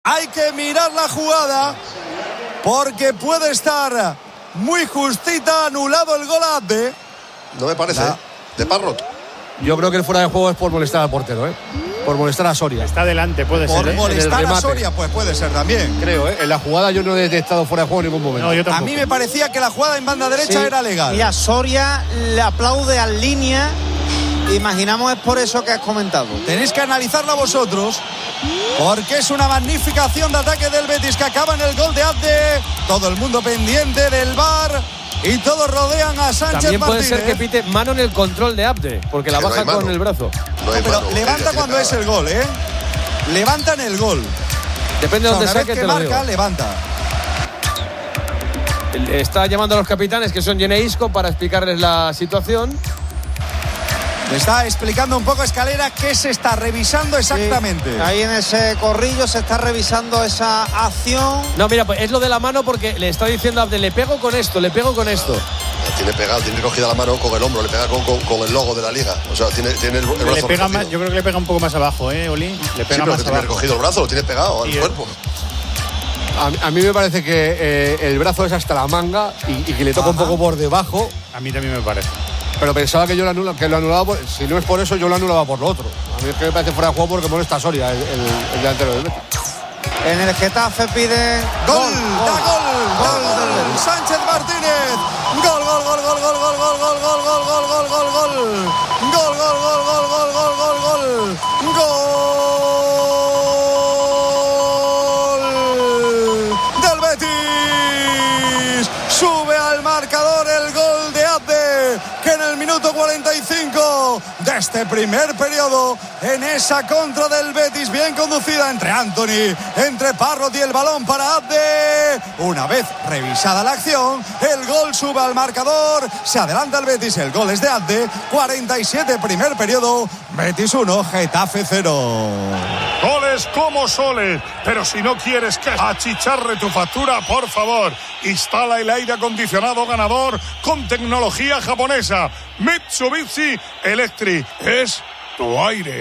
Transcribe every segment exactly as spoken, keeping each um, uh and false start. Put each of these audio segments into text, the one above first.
hay que mirar la jugada porque puede estar muy justita, anulado el gol a Abde. No me parece, la... ¿eh? De Parrot. Yo creo que el fuera de juego es por molestar al portero, ¿eh? Por molestar a Soria. Está adelante, puede por ser. Por ¿eh? molestar a Soria, pues puede ser también. Creo, ¿eh? En la jugada yo no he detectado fuera de juego en ningún momento. No, yo tampoco. A mí me parecía que la jugada en banda derecha sí. era legal. Mira, Soria le aplaude al línea. Imaginamos es por eso que has comentado. Tenéis que analizarla vosotros, porque es una magnífica acción de ataque del Betis que acaba en el gol de Abde. Todo el mundo pendiente del V A R y todos rodean a Sánchez También puede Martínez. ser que pite mano en el control de Abde, porque la Que no baja hay mano. con el brazo. No hay Pero mano, levanta cuando es el gol, ¿eh? Levanta en el gol. Depende de O sea, dónde una saque, vez que te lo marca, digo. levanta. Está llamando a los capitanes, que son Gene Isco, para explicarles la situación. Le está explicando un poco Escalera qué se está revisando exactamente. Sí, ahí en ese corrillo se está revisando esa acción. No, mira, pues es lo de la mano, porque le está diciendo a Abde, le pego con esto, le pego con esto. La tiene pegado, tiene cogida la mano con el hombro, le pega con, con, con el logo de la liga. O sea, tiene, tiene el, el brazo Le pega recogido. más, yo creo que le pega un poco más abajo, ¿eh, Oli? Le pega Sí, pero más que tiene abajo. recogido el brazo, lo tiene pegado al Y el- cuerpo. A, a mí me parece que eh, el brazo es hasta la manga y, y que le toca Ajá. un poco por debajo. A mí también me parece. Pero pensaba que yo lo, anula, que lo anulaba por, si no es por eso, yo lo anulaba por lo otro. A mí es que me parece fuera de juego porque molesta a Soria, el, el, el delantero del Betis. En el Getafe piden Gol, gol, da gol, da gol, Sánchez Martínez. Gol, gol, gol, gol, gol, gol, gol, gol, gol, gol, gol, gol, gol, gol. Gol, gol, gol, gol, gol, gol, gol, gol. Gol del Betis. Sube al marcador el gol de Abde, que en el minuto cuarenta y cinco de este primer periodo, en esa contra del Betis bien conducida entre Anthony, entre Parrot y el balón para Abde. Una vez revisada la acción, el gol sube al marcador, se adelanta el Betis, el gol es de Abde. Cuarenta y siete primer periodo, Betis uno, Getafe cero. Goles como soles, pero si no quieres que achicharre tu factura, por favor, instala el aire acondicionado ganador con tecnología japonesa. Mitsubishi Electric es tu aire.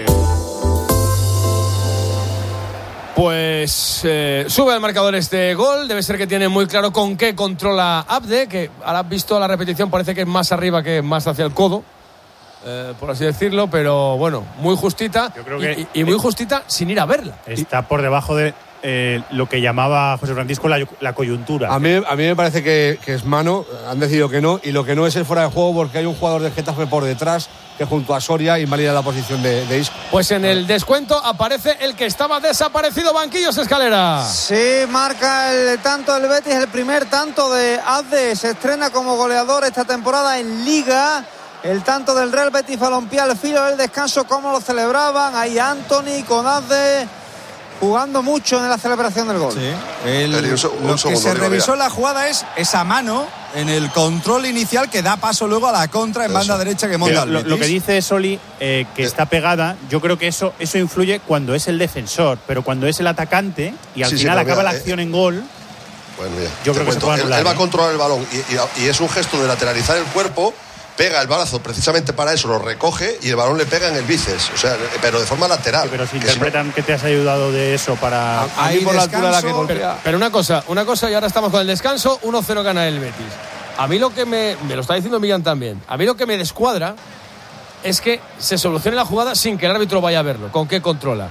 Pues eh, sube al marcador este gol. Debe ser que tiene muy claro con qué controla Abde, que ahora visto la repetición parece que es más arriba que más hacia el codo, eh, por así decirlo, pero bueno, muy justita. Yo creo que y, y, y muy justita sin ir a verla. Está por debajo de eh, lo que llamaba José Francisco la, la coyuntura. A mí, a mí me parece que, que es mano, han decidido que no, y lo que no es el fuera de juego porque hay un jugador de Getafe por detrás que junto a Soria invalida la posición de, de Isco. Pues en el descuento aparece el que estaba desaparecido, Banquillos Escalera. Sí, marca el tanto del Betis, el primer tanto de Abde. Se estrena como goleador esta temporada en Liga. El tanto del Real Betis Balompié al filo del descanso, cómo lo celebraban. Ahí Anthony con Abde jugando mucho en la celebración del gol. Sí. El, Un, un lo segundo, que se digo, revisó mira. la jugada es esa mano en el control inicial que da paso luego a la contra en Eso. banda derecha que monta Pero el lo, Betis. lo que dice Soli, eh, que está pegada, yo creo que eso, eso influye cuando es el defensor, pero cuando es el atacante y al Sí, sí, final no, acaba mira, la eh, acción en gol. Bueno, mira, Yo te creo que se cuento. puede él, anular, él va a ¿eh? controlar el balón y, y- y es un gesto de lateralizar el cuerpo, pega el brazo precisamente para eso, lo recoge y el balón le pega en el bíceps, o sea, pero de forma lateral. Sí, pero si Que interpretan que te has ayudado de eso para... A mí Ahí por la altura a la que descanso, golpea. Pero una cosa, una cosa y ahora estamos con el descanso, uno cero gana el Betis. A mí lo que me, me lo está diciendo Millán también, a mí lo que me descuadra es que se solucione la jugada sin que el árbitro vaya a verlo, con qué controla.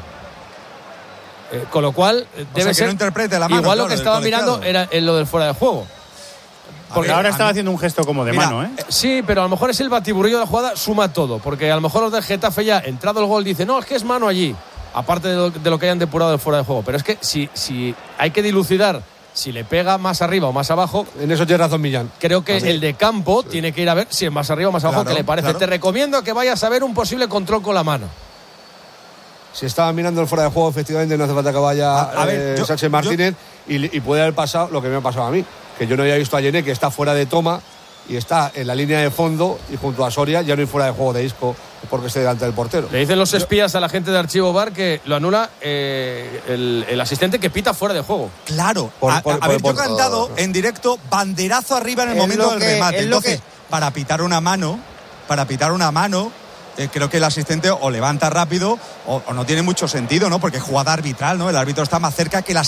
Eh, con lo cual, eh, O debe sea, que ser no interprete la mano, igual lo claro, que del estaba colegiado. mirando era en lo del fuera de juego. Porque ver, ahora a estaba mí- haciendo un gesto como de Mira, mano, ¿eh? Eh, Sí, pero a lo mejor es el batiburrillo de la jugada, suma todo, porque a lo mejor los del Getafe ya, entrado el gol, dicen, no, es que es mano allí, aparte de lo, de lo que hayan depurado de fuera de juego. Pero es que si, si hay que dilucidar si le pega más arriba o más abajo, En eso tiene razón Millán. creo que el de campo tiene que ir a ver si es más arriba o más abajo, Claro, que le parece. claro. Te recomiendo que vayas a ver un posible control con la mano. Si estaba mirando el fuera de juego, efectivamente no hace falta que vaya A- a ver, eh, yo- Sánchez Martínez y, y puede haber pasado lo que me ha pasado a mí, que yo no había visto a Yené, que está fuera de toma y está en la línea de fondo y junto a Soria ya no hay fuera de juego de Isco porque esté delante del portero. Le dicen los espías a la gente de Archivo V A R que lo anula eh, el, el asistente que pita fuera de juego. Claro, Por- a, por- a por- ver, yo he por- cantado en directo banderazo arriba en el Es momento lo del que- remate. es lo Entonces, que- para pitar una mano, para pitar una mano, eh, creo que el asistente o levanta rápido o, o no tiene mucho sentido, ¿no? Porque es jugada arbitral, ¿no? El árbitro está más cerca que la